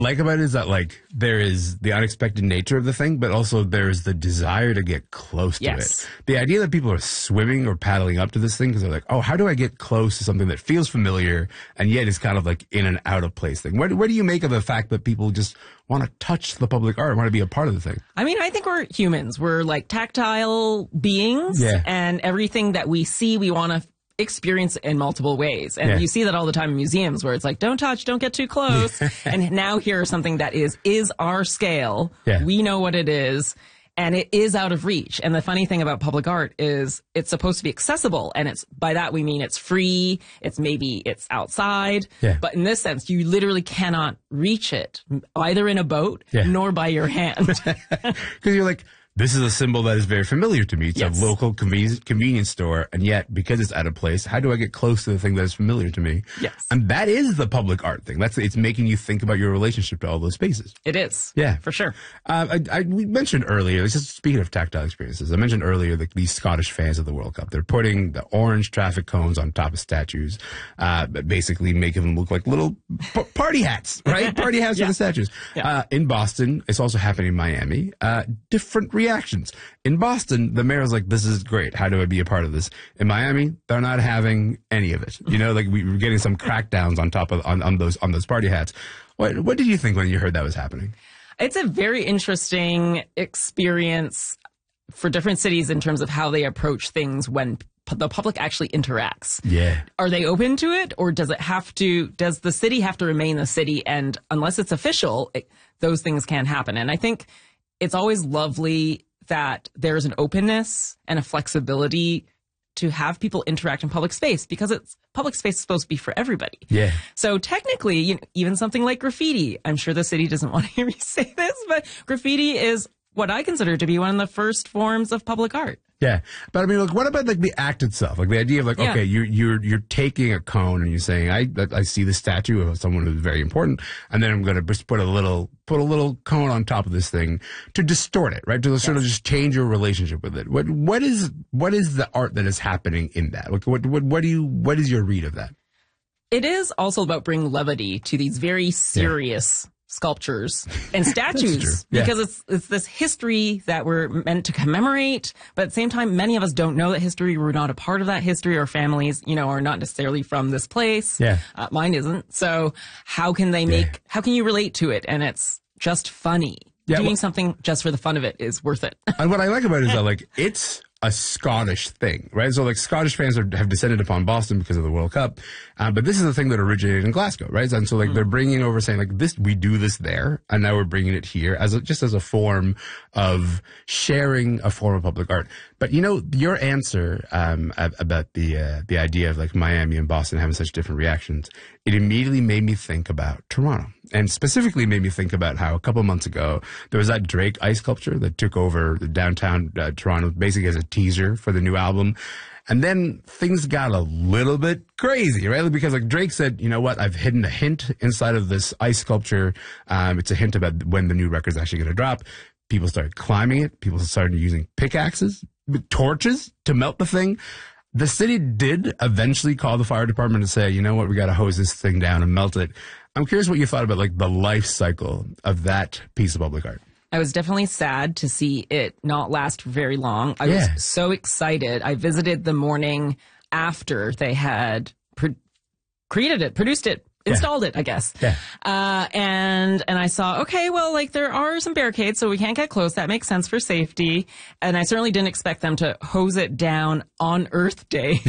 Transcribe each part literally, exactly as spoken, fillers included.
like about it is that like there is the unexpected nature of the thing, but also there's the desire to get close to Yes. it. The idea that people are swimming or paddling up to this thing because they're like, oh, how do I get close to something that feels familiar and yet is kind of like in and out of place thing? What, what do you make of the fact that people just want to touch the public art, want to be a part of the thing? I mean, I think we're humans. We're like tactile beings, Yeah. and everything that we see, we want to experience in multiple ways. And Yeah. you see that all the time in museums where it's like, don't touch, don't get too close. And now here's something that is, is our scale. Yeah. We know what it is. And it is out of reach. And the funny thing about public art is it's supposed to be accessible. And it's, by that we mean it's free. It's maybe it's outside. Yeah. But in this sense, you literally cannot reach it either in a boat Yeah. nor by your hand. Because you're like, this is a symbol that is very familiar to me. It's Yes. a local convenience, convenience store. And yet, because it's out of place, how do I get close to the thing that is familiar to me? Yes. And that is the public art thing. That's It's making you think about your relationship to all those spaces. It is. Yeah. For sure. Uh, I, I, we mentioned earlier, just speaking of tactile experiences, I mentioned earlier that these Scottish fans of the World Cup, they're putting the orange traffic cones on top of statues, uh, basically making them look like little p- party hats, right? Party hats Yeah. for the statues. Yeah. Uh, in Boston, it's also happening in Miami. Uh, different reactions. In Boston, the mayor's like, this is great. How do I be a part of this? In Miami, they're not having any of it. You know, like we were getting some crackdowns on top of, on, on those, on those party hats. What, what did you think when you heard that was happening? It's a very interesting experience for different cities in terms of how they approach things when p- the public actually interacts. Yeah. Are they open to it, or does it have to, does the city have to remain the city? And unless it's official, it, those things can't happen. And I think it's always lovely that there's an openness and a flexibility to have people interact in public space, because it's public space is supposed to be for everybody. Yeah. So technically, you know, even something like graffiti, I'm sure the city doesn't want to hear me say this, but graffiti is what I consider to be one of the first forms of public art. Yeah, but I mean, look, what about like the act itself? Like the idea of like, Yeah. okay, you're you're you're taking a cone and you're saying, I I see the statue of someone who's very important, and then I'm going to just put a little put a little cone on top of this thing to distort it, right? To sort of just change your relationship with it. What what is what is the art that is happening in that? Like, what what what do you what is your read of that? It is also about bringing levity to these very serious sculptures and statues, Yeah. because it's it's this history that we're meant to commemorate, but at the same time, many of us don't know that history. We're not a part of that history. Our families, you know, are not necessarily from this place. Yeah. Uh, mine isn't. So how can they make, how can you relate to it? And it's just funny. Yeah, Doing well- something just for the fun of it is worth it. And what I like about it is that like it's a Scottish thing, right? So like Scottish fans are, have descended upon Boston because of the World Cup, uh, but this is a thing that originated in Glasgow, right? And so like they're bringing over saying like this, we do this there, and now we're bringing it here as a, just as a form of sharing a form of public art. But you know, your answer um, ab- about the uh, the idea of like Miami and Boston having such different reactions, it immediately made me think about Toronto. And specifically made me think about how a couple months ago, there was that Drake ice sculpture that took over the downtown uh, Toronto, basically as a teaser for the new album. And then things got a little bit crazy, right? Because like Drake said, you know what, I've hidden a hint inside of this ice sculpture. Um, it's a hint about when the new record's actually going to drop. People started climbing it. People started using pickaxes, torches to melt the thing. The city did eventually call the fire department and say, you know what, we got to hose this thing down and melt it. I'm curious what you thought about like the life cycle of that piece of public art. I was definitely sad to see it not last very long. I Yeah. was so excited. I visited the morning after they had pro- created it, produced it, installed it, I guess. Yeah. Uh, and, and I saw, okay, well, like there are some barricades, so we can't get close. That makes sense for safety. And I certainly didn't expect them to hose it down on Earth Day,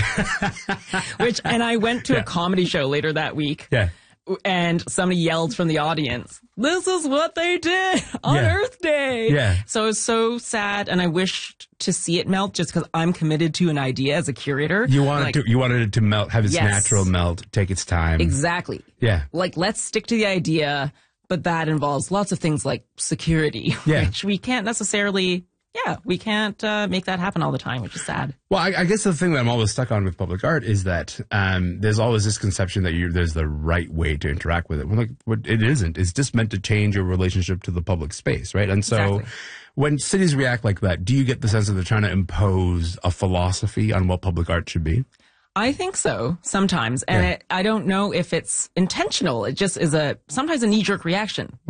which, and I went to Yeah. a comedy show later that week. Yeah. And somebody yelled from the audience, this is what they did on Yeah. Earth Day. Yeah. So it was so sad, and I wished to see it melt just because I'm committed to an idea as a curator. You wanted Like, to, you wanted it to melt, have its Yes. natural melt, take its time. Exactly. Yeah. Like, let's stick to the idea, but that involves lots of things like security, Yeah. which we can't necessarily, yeah, we can't uh, make that happen all the time, which is sad. Well, I, I guess the thing that I'm always stuck on with public art is that um, there's always this conception that you there's the right way to interact with it. Well, like, what it isn't. It's just meant to change your relationship to the public space, right? And so Exactly. when cities react like that, do you get the sense that they're trying to impose a philosophy on what public art should be? I think so sometimes. And Yeah. it, I don't know if it's intentional. It just is a, sometimes a knee jerk reaction.